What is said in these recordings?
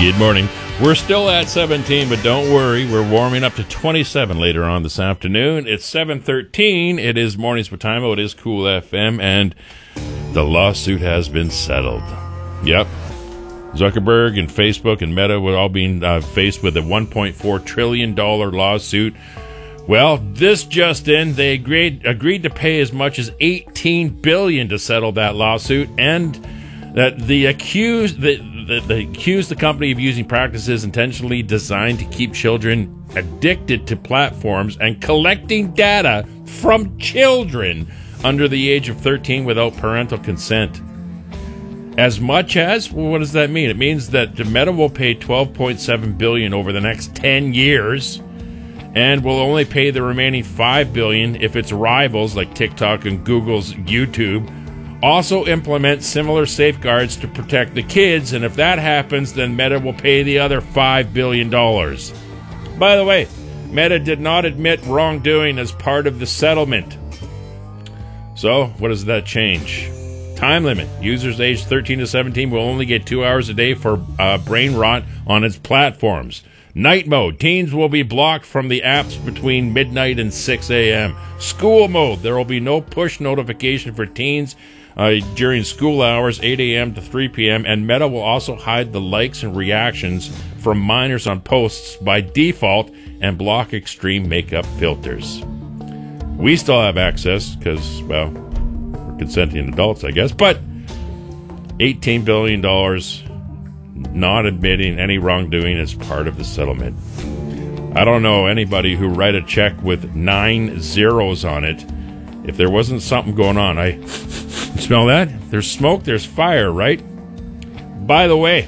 Good morning. We're still at 17, but don't worry. We're warming up to 27 later on this afternoon. It's 7:13. It is Mornings with Timo. It is Cool FM, and the lawsuit has been settled. Yep. Zuckerberg and Facebook and Meta were all being faced with a $1.4 trillion lawsuit. Well, this just in, they agreed to pay as much as $18 billion to settle that lawsuit, and that they accused the company of using practices intentionally designed to keep children addicted to platforms and collecting data from children under the age of 13 without parental consent. As much as, well, what does that mean? It means that Meta will pay $12.7 billion over the next 10 years, and will only pay the remaining $5 billion if its rivals like TikTok and Google's YouTube also implement similar safeguards to protect the kids, and if that happens, then Meta will pay the other $5 billion. By the way, Meta did not admit wrongdoing as part of the settlement. So, what does that change? Time limit. Users aged 13 to 17 will only get 2 hours a day for brain rot on its platforms. Night mode. Teens will be blocked from the apps between midnight and 6 a.m. School mode. There will be no push notification for teens during school hours, 8 a.m. to 3 p.m., and Meta will also hide the likes and reactions from minors on posts by default and block extreme makeup filters. We still have access because, well, we're consenting adults, I guess, but $18 billion not admitting any wrongdoing as part of the settlement. I don't know anybody who write a check with 9 zeros on it if there wasn't something going on. You smell that? There's smoke, there's fire, right? By the way,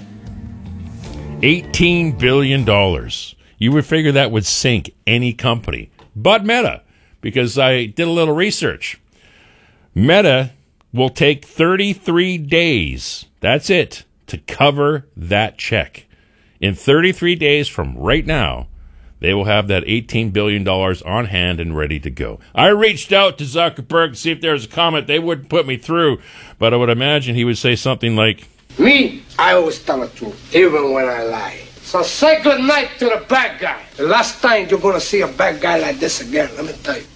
$18 billion. You would figure that would sink any company, but Meta, because I did a little research. Meta will take 33 days, that's it, to cover that check. In 33 days from right now, they will have that $18 billion on hand and ready to go. I reached out to Zuckerberg to see if there was a comment. They wouldn't put me through, but I would imagine he would say something like, Me, I always tell the truth, even when I lie. So say good night to the bad guy. The last time you're going to see a bad guy like this again, let me tell you.